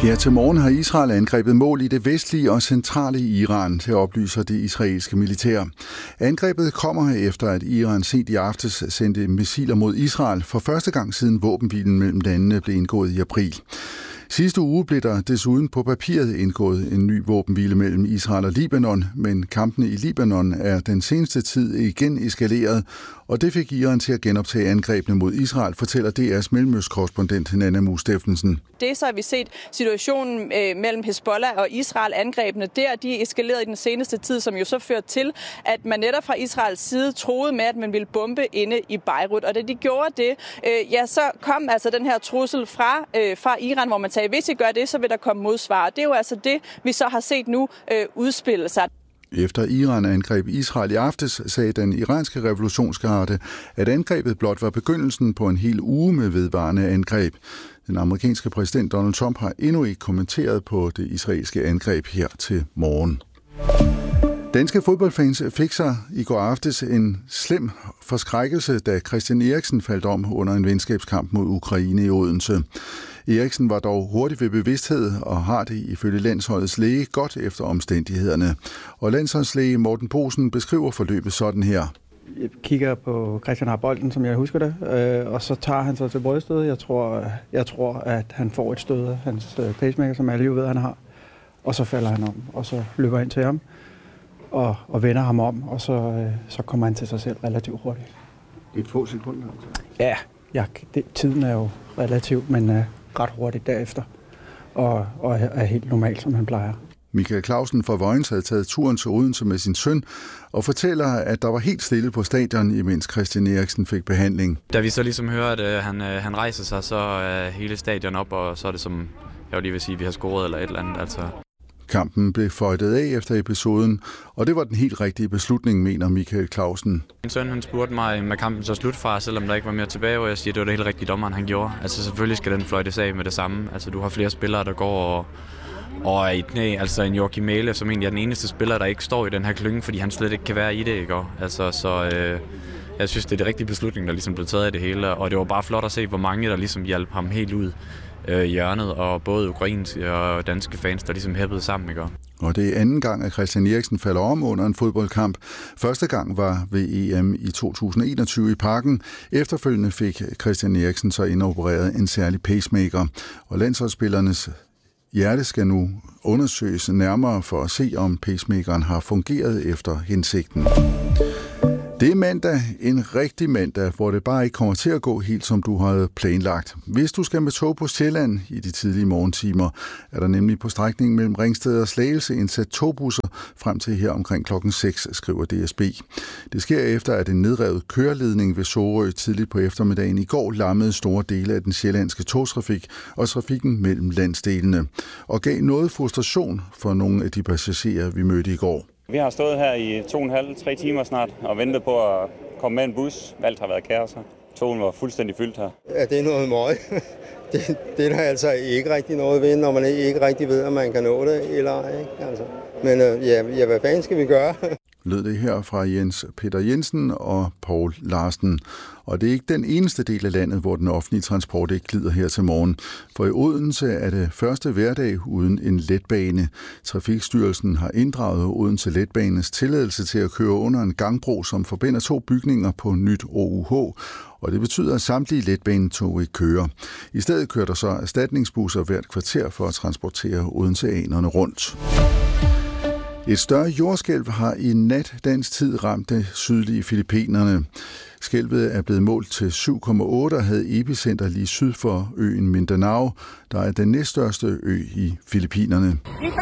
Her til morgen har Israel angrebet mål i det vestlige og centrale Iran, til oplyser det israelske militær. Angrebet kommer efter, at Iran sent i aftes sendte missiler mod Israel for første gang siden våbenhvilen mellem landene blev indgået i april. Sidste uge blev der desuden på papiret indgået en ny våbenhvile mellem Israel og Libanon, men kampene i Libanon er den seneste tid igen eskaleret, og det fik Iran til at genoptage angrebene mod Israel, fortæller DR's mellemøstkorrespondent Nanna Mue Steffensen. Det så har vi set situationen mellem Hezbollah og Israel, angrebene der, de er eskaleret i den seneste tid, som jo så førte til, at man netop fra Israels side troede med, at man ville bombe inde i Beirut. Og da de gjorde det, så kom altså den her trussel fra Iran, hvor man sagde, hvis I gør det, så vil der komme modsvar. Det er jo altså det, vi så har set nu udspille sig. Efter Iran angreb Israel i aftes, sagde den iranske revolutionsgarde, at angrebet blot var begyndelsen på en hel uge med vedvarende angreb. Den amerikanske præsident Donald Trump har endnu ikke kommenteret på det israelske angreb her til morgen. Danske fodboldfans fik sig i går aftes en slem forskrækkelse, da Christian Eriksen faldt om under en venskabskamp mod Ukraine i Odense. Eriksen var dog hurtigt ved bevidsthed og har det ifølge landsholdets læge godt efter omstændighederne. Og landsholdslæge Morten Poulsen beskriver forløbet sådan her. Jeg kigger på Christian har bolden, som jeg husker det, og så tager han sig til bryststødet. Jeg tror, at han får et stød af hans pacemaker, som alle jo ved, han har. Og så falder han om, og så løber ind til ham og vender ham om, og så kommer han til sig selv relativt hurtigt. Det er få sekunder, altså? Ja, tiden er jo relativt, men ret hurtigt derefter, og er helt normalt, som han plejer. Michael Clausen fra Vojens havde taget turen til Odense med sin søn og fortæller, at der var helt stille på stadion, imens Christian Eriksen fik behandling. Da vi så ligesom hører, at han rejser sig, så er hele stadion op, og så er det som, jeg vil lige vil sige, vi har scoret eller et eller andet. Altså. Kampen blev føjtet af efter episoden, og det var den helt rigtige beslutning, mener Michael Clausen. Min søn han spurgte mig, med kampen så slut fra, selvom der ikke var mere tilbage, og jeg siger, at det var det helt rigtige dommeren, han gjorde. Altså selvfølgelig skal den fløjtes af med det samme. Altså du har flere spillere, der går og er i knæ. Altså en Joachim Mæhle, som egentlig er den eneste spiller, der ikke står i den her klynge, fordi han slet ikke kan være i det, ikke? Altså, jeg synes, det er det rigtige beslutning, der ligesom blev taget af det hele, og det var bare flot at se, hvor mange der ligesom hjalp ham helt ud i hjørnet, og både ukrainske og danske fans, der ligesom hæppede sammen, ikke? Og det er anden gang, at Christian Eriksen falder om under en fodboldkamp. Første gang var ved EM i 2021 i Parken. Efterfølgende fik Christian Eriksen så indopereret en særlig pacemaker, og landsholdsspillernes hjerte skal nu undersøges nærmere for at se, om pacemakeren har fungeret efter hensigten. Det er mandag, en rigtig mandag, hvor det bare ikke kommer til at gå helt, som du havde planlagt. Hvis du skal med tog på Sjælland i de tidlige morgentimer, er der nemlig på strækningen mellem Ringsted og Slagelse indsat togbusser frem til her omkring klokken 6, skriver DSB. Det sker efter, at en nedrevet køreledning ved Sorø tidligt på eftermiddagen i går lammede store dele af den sjællandske togtrafik og trafikken mellem landsdelene, og gav noget frustration for nogle af de passagerer, vi mødte i går. Vi har stået her i 2,5-3 timer snart og ventet på at komme med en bus. Alt har været kaos her. Togen var fuldstændig fyldt her. Ja, det er noget møg. Det er der altså ikke rigtig noget ved, når man ikke rigtig ved, om man kan nå det eller ej. Altså. Men hvad fanden skal vi gøre? Lød det her fra Jens Peter Jensen og Poul Larsen. Og det er ikke den eneste del af landet, hvor den offentlige transport ikke glider her til morgen. For i Odense er det første hverdag uden en letbane. Trafikstyrelsen har inddraget Odense Letbanes tilladelse til at køre under en gangbro, som forbinder to bygninger på nyt OUH. Og det betyder, at samtlige letbanetog ikke kører. I stedet kører der så erstatningsbusser hvert kvarter for at transportere odenseanerne rundt. Et større jordskælv har i nat dansk tid ramt det sydlige Filippinerne. Skælvet er blevet målt til 7,8 og havde epicenter lige syd for øen Mindanao, der er den næststørste ø i Filippinerne.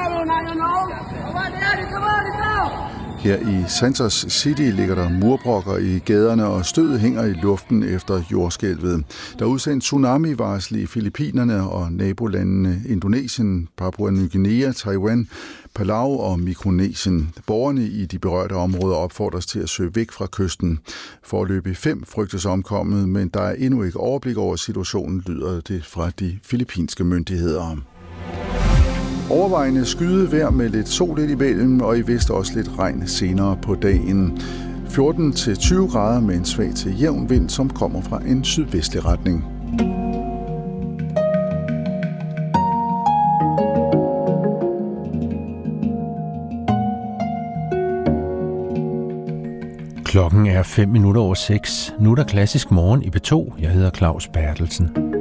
Her i Santos City ligger der murbrokker i gaderne, og stødet hænger i luften efter jordskælvet. Der er udsendt tsunami-varsel i Filippinerne og nabolandene Indonesien, Papua Ny Guinea, Taiwan, Palau og Mikronesien. Borgerne i de berørte områder opfordres til at søge væk fra kysten. Foreløbig 5 frygtes omkommet, men der er endnu ikke overblik over situationen, lyder det fra de filippinske myndigheder. Overvejende skydevejr med lidt sol lidt imellem, og i vest også lidt regn senere på dagen. 14-20 grader med en svag til jævn vind, som kommer fra en sydvestlig retning. Klokken er 6:05. Nu er der klassisk morgen i P2. Jeg hedder Claus Bertelsen.